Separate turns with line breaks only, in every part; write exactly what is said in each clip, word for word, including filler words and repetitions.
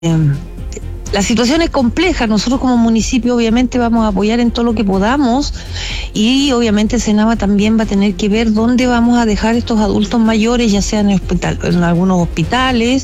la situación es compleja. Nosotros como municipio obviamente vamos a apoyar en todo lo que podamos, y obviamente Senama también va a tener que ver dónde vamos a dejar estos adultos mayores, ya sea en, el hospital, en algunos hospitales,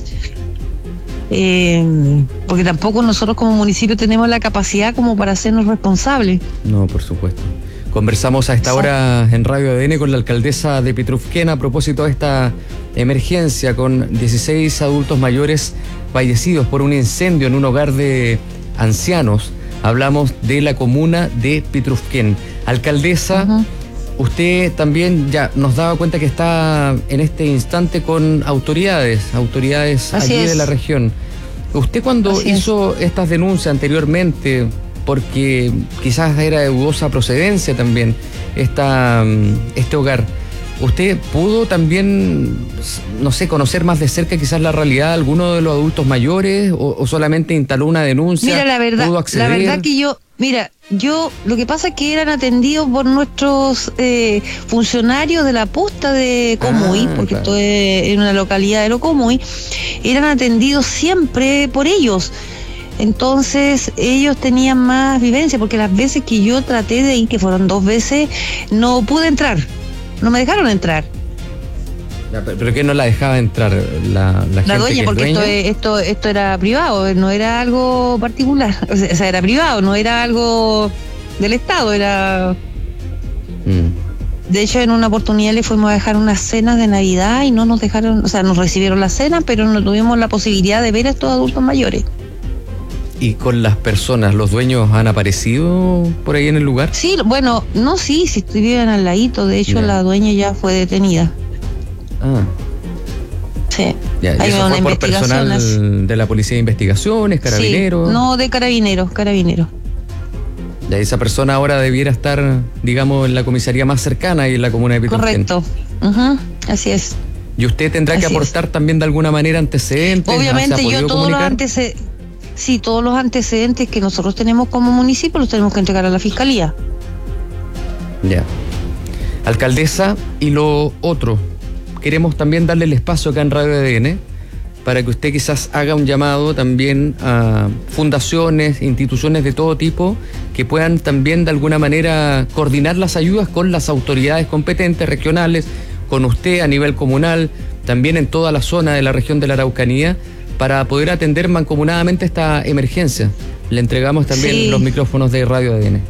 eh, porque tampoco nosotros como municipio tenemos la capacidad como para hacernos responsables.
No, por supuesto. Conversamos a esta hora en Radio A D N con la alcaldesa de Pitrufquén a propósito de esta emergencia con dieciséis adultos mayores fallecidos por un incendio en un hogar de ancianos. Hablamos de la comuna de Pitrufquén. Alcaldesa, uh-huh. Usted también ya nos daba cuenta que está en este instante con autoridades, autoridades
Así
allí
es.
de la región. Usted cuando
Así
hizo es. estas denuncias anteriormente, porque quizás era de dudosa procedencia también esta, este hogar, ¿usted pudo también, no sé, conocer más de cerca quizás la realidad de alguno de los adultos mayores, o, o solamente instaló una denuncia?
Mira, la verdad,
¿pudo acceder?
la verdad que yo, mira, yo, lo que pasa es que eran atendidos por nuestros eh, funcionarios de la posta de Comuy,
Ah,
porque
claro.
esto es en una localidad de Locomuy, eran atendidos siempre por ellos. Entonces ellos tenían más vivencia, porque las veces que yo traté de ir, que fueron dos veces, no pude entrar, no me dejaron entrar.
¿Pero qué no la dejaba entrar la, la,
La
gente
dueña,
que es
porque
dueña?
esto, es- esto esto era privado, no era algo particular, o sea, o sea, era privado, no era algo del Estado, era...
Mm.
De hecho, en una oportunidad le fuimos a dejar unas cenas de Navidad y no nos dejaron, o sea, nos recibieron la cena, pero no tuvimos la posibilidad de ver a estos adultos mayores.
¿Y con las personas, los dueños han aparecido por ahí en el lugar?
Sí, bueno, no, sí, si estuvieran al ladito, de hecho
Ya.
la dueña ya fue detenida.
Ah,
Sí.
ya. ¿Y
Hay
eso
una
fue por
investigación así.
personal de la Policía de Investigaciones, Carabineros?
Sí, no, de carabineros, carabineros.
Ya, esa persona ahora debiera estar, digamos, en la comisaría más cercana y en la comuna de Pitrufquén.
Correcto. Ujú, así es.
¿Y usted tendrá que
Así es.
aportar también de alguna manera antecedentes?
Obviamente
¿Se ha
yo
podido
todos los
comunicar?
antecedentes, sí, todos los antecedentes que nosotros tenemos como municipio los tenemos que entregar a la fiscalía.
Ya. Alcaldesa, y lo otro, queremos también darle el espacio acá en Radio A D N para que usted quizás haga un llamado también a fundaciones, instituciones de todo tipo que puedan también de alguna manera coordinar las ayudas con las autoridades competentes regionales, con usted a nivel comunal, también en toda la zona de la región de la Araucanía, para poder atender mancomunadamente esta emergencia. Le entregamos también
Sí.
los micrófonos de Radio A D N.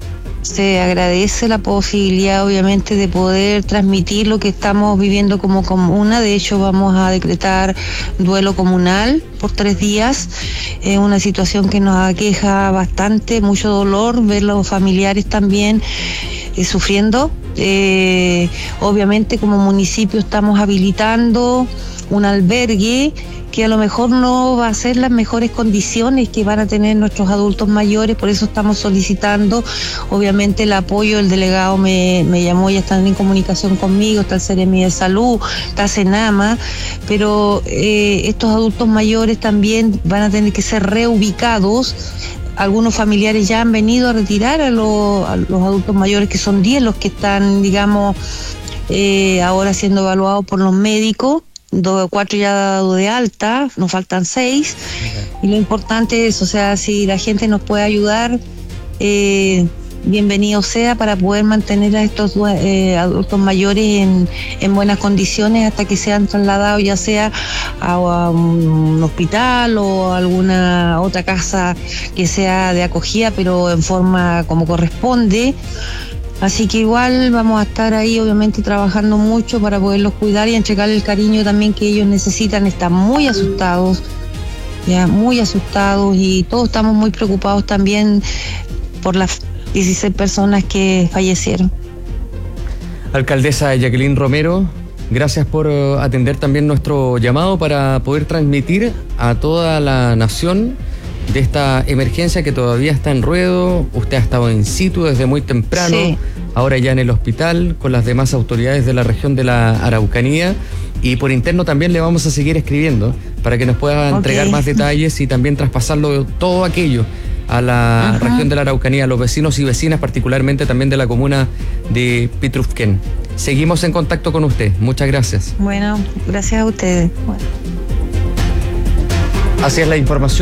Se agradece la posibilidad, obviamente, de poder transmitir lo que estamos viviendo como comuna. De hecho, vamos a decretar duelo comunal por tres días. Es una situación que nos aqueja bastante, mucho dolor, ver los familiares también eh, sufriendo. Eh, obviamente, como municipio estamos habilitando un albergue que a lo mejor no va a ser las mejores condiciones que van a tener nuestros adultos mayores, por eso estamos solicitando, obviamente, el apoyo. El delegado me, me llamó, ya están en comunicación conmigo, está el Seremi de Salud, está Senama, pero eh, estos adultos mayores también van a tener que ser reubicados. Algunos familiares ya han venido a retirar a, los, a los adultos mayores, que son diez los que están, digamos, eh, ahora siendo evaluados por los médicos. Dos, cuatro ya dado de alta, nos faltan seis. Okay. Y lo importante es, o sea, si la gente nos puede ayudar, eh, bienvenido sea, para poder mantener a estos eh, adultos mayores en, en buenas condiciones hasta que sean trasladados, ya sea a, a un hospital o a alguna otra casa que sea de acogida, pero en forma como corresponde. Así que igual vamos a estar ahí, obviamente, trabajando mucho para poderlos cuidar y entregarle el cariño también que ellos necesitan. Están muy asustados, ya muy asustados, y todos estamos muy preocupados también por las dieciséis personas que fallecieron.
Alcaldesa Jacqueline Romero, gracias por uh, atender también nuestro llamado para poder transmitir a toda la nación de esta emergencia que todavía está en ruedo. Usted ha estado in situ desde muy temprano,
sí.
Ahora ya en el hospital con las demás autoridades de la región de la Araucanía, y por interno también le vamos a seguir escribiendo para que nos pueda okay. entregar más detalles y también traspasarlo todo aquello a la Ajá. región de la Araucanía, a los vecinos y vecinas, particularmente también de la comuna de Pitrufquén. Seguimos en contacto con usted. Muchas gracias.
Bueno, gracias a ustedes. Bueno.
Así es la información.